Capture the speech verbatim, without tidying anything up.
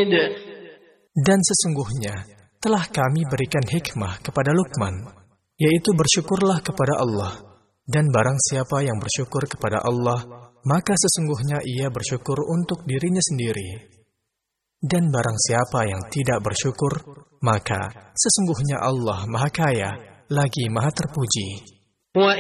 رشيد. Dan sesungguhnya telah kami berikan hikmah kepada Luqman, yaitu bersyukurlah kepada Allah. Dan barang siapa yang bersyukur kepada Allah, maka sesungguhnya ia bersyukur untuk dirinya sendiri. Dan barang siapa yang tidak bersyukur, maka sesungguhnya Allah Maha Kaya, lagi Maha Terpuji.